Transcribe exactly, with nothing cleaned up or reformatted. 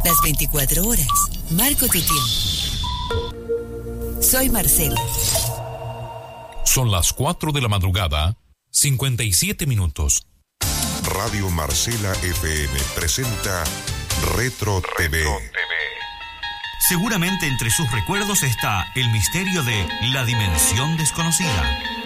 Las veinticuatro horas. Marco tu tiempo. Soy Marcela. Son las cuatro de la madrugada, cincuenta y siete minutos. Radio Marcela F M presenta Retro T V. Seguramente entre sus recuerdos está el misterio de La Dimensión Desconocida.